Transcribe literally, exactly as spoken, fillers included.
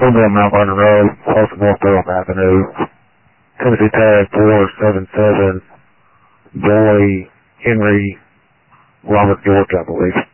Over on Mount Vernon Road, close to North Durham Avenue. Tennessee tag four seven seven, Boy Henry, Robert George, I believe.